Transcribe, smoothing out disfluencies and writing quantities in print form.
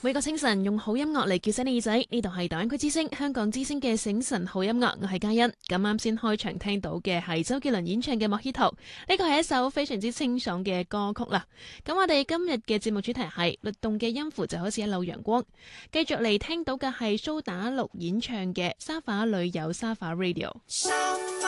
每個清晨用好音樂嚟叫醒你耳仔，呢度係大灣區之聲香港之聲嘅醒晨好音樂，我係嘉欣。咁啱先開場聽到嘅係周杰倫演唱嘅《莫希圖》，呢個係一首非常之清爽嘅歌曲啦。咁我哋今日嘅節目主題係律動嘅音符就好似一縷陽光。繼續嚟聽到嘅係蘇打綠演唱嘅《沙發裏有沙發 Radio》。